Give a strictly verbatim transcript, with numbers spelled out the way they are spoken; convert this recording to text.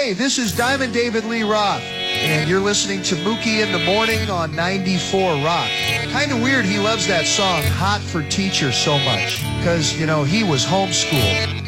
Hey, this is Diamond David Lee Roth, and you're listening to Mookie in the Morning on ninety-four Rock. Kind of weird he loves that song, Hot for Teacher, so much, because, you know, he was homeschooled.